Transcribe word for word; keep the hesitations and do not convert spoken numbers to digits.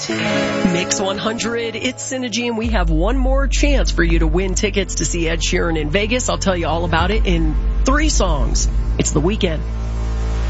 Mix one hundred, it's Synergy, and we have one more chance for you to win tickets to see Ed Sheeran in Vegas. I'll tell you all about it in three songs. It's The Weeknd.